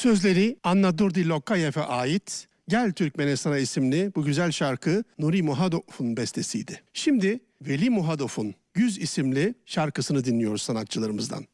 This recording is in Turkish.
Sözleri Anna Durdi Lokayev'e ait Gel Türkmenistan'a isimli bu güzel şarkı Nuri Muhadov'un bestesiydi. Şimdi Veli Muhadov'un Güz isimli şarkısını dinliyoruz sanatçılarımızdan.